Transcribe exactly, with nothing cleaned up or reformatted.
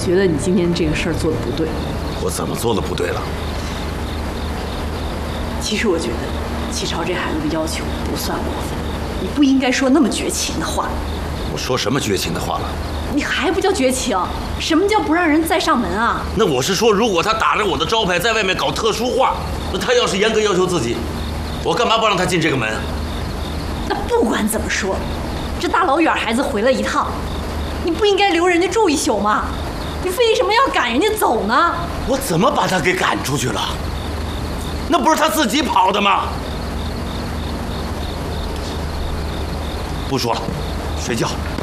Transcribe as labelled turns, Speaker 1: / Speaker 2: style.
Speaker 1: 觉得你今天这个事儿做的不对。
Speaker 2: 我怎么做的不对了？
Speaker 1: 其实我觉得启超这孩子的要求不算过分，你不应该说那么绝情的话。
Speaker 2: 我说什么绝情的话了？
Speaker 1: 你还不叫绝情？什么叫不让人再上门啊？
Speaker 2: 那我是说，如果他打着我的招牌在外面搞特殊化，那他要是严格要求自己，我干嘛不让他进这个门？
Speaker 1: 那不管怎么说，这大老远孩子回来一趟，你不应该留人家住一宿吗？你为什么要赶人家走呢？
Speaker 2: 我怎么把他给赶出去了？那不是他自己跑的吗？不说了，睡觉。